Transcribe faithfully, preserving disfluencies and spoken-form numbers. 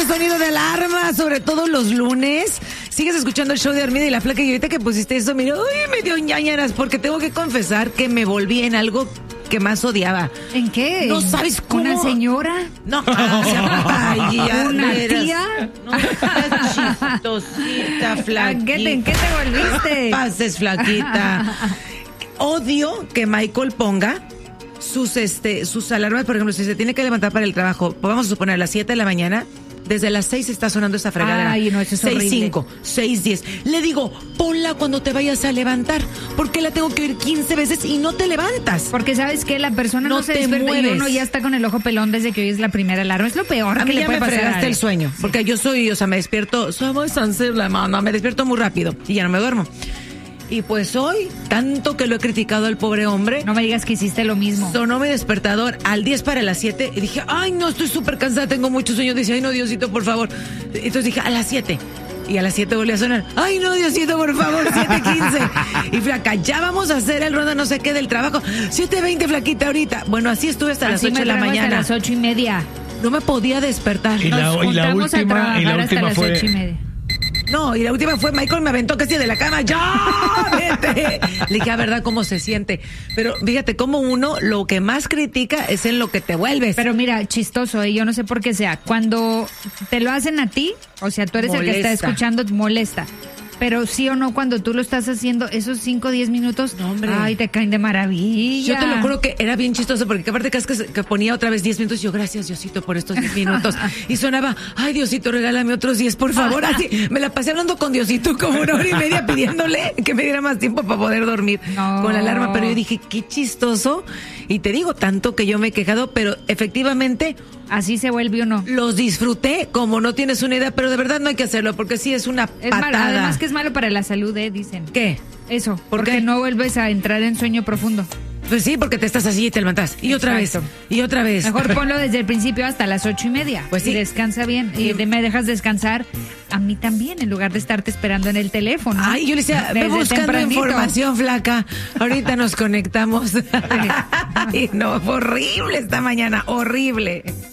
sonido de alarma, sobre todo los lunes. Sigues escuchando el show de Armida y la Flaca y ahorita que pusiste eso, mira, uy, me dio ñañaras porque tengo que confesar que me volví en algo que más odiaba. ¿En qué? No sabes cómo. ¿Una señora? No, ay, ya, ¿Una veras. tía? No, estás chistosita, flaquita. ¿Qué te, ¿En qué te volviste? Pases, flaquita. Odio que Michael ponga sus este sus alarmas, por ejemplo, si se tiene que levantar para el trabajo, vamos a suponer a las siete de la mañana, desde las seis está sonando esta fregadera. Ay, no, eso es horrible. seis cinco, seis diez. Le digo, ponla cuando te vayas a levantar, porque la tengo que oír quince veces y no te levantas. Porque sabes que la persona no, No se te despierta y mueves. uno ya está con el ojo pelón desde que oyes la primera alarma. Es lo peor A que mí le ya puede me pasar a fregaste alguien. el sueño, porque yo soy, o sea, me despierto, somos sensible, mamá, me despierto muy rápido y ya no me duermo. Y pues hoy, tanto que lo he criticado al pobre hombre, No me digas que hiciste lo mismo. sonó mi despertador al diez para las siete y dije, ay, no, estoy súper cansada, tengo mucho sueño. Dice, ay, no, Diosito, por favor. Entonces dije, a las siete. Y a las siete volví a sonar, ay, no, Diosito, por favor, siete quince. Y flaca, ya vamos a hacer el ronda no sé qué del trabajo. siete veinte, flaquita, ahorita. Bueno, así estuve hasta las Así ocho me de la trago hasta mañana. las ocho y media. No me podía despertar. Y la, Nos y la juntamos a última, y trabajar la hasta última las fue. ocho y media. No, y la última fue Michael me aventó casi de la cama. ¡Ya! ¡Vete! Le dije, a verdad, cómo se siente. Pero fíjate, cómo uno lo que más critica es en lo que te vuelves. Pero mira, chistoso, y yo no sé por qué sea. Cuando te lo hacen a ti, o sea, tú eres el que está Molesta. escuchando, molesta. Pero sí o no, cuando tú lo estás haciendo, esos cinco o diez minutos, No, hombre. ay, te caen de maravilla. Yo te lo juro que era bien chistoso porque aparte cada vez que, que ponía otra vez diez minutos, yo, gracias Diosito por estos diez minutos. Y sonaba, ay Diosito, regálame otros diez, por favor. Así, me la pasé hablando con Diosito como una hora y media pidiéndole que me diera más tiempo para poder dormir No. con la alarma. Pero yo dije, qué chistoso. Y te digo, tanto que yo me he quejado, pero efectivamente Así se vuelve uno. los disfruté como no tienes una idea, pero de verdad no hay que hacerlo porque sí es una Es patada. malo, además que es malo para la salud, eh, dicen. ¿Qué? Eso, ¿Por porque qué? no vuelves a entrar en sueño profundo. Pues sí, porque te estás así y te levantas. Y otra Exacto. vez. Y otra vez. Mejor ponlo desde el principio hasta las ocho y media. Pues sí. Y descansa bien. Y de- me dejas descansar a mí también, en lugar de estarte esperando en el teléfono. Ay, yo le decía, ve Desde buscando tempranito. información, flaca. Ahorita nos conectamos. Ay, no, fue horrible esta mañana, horrible.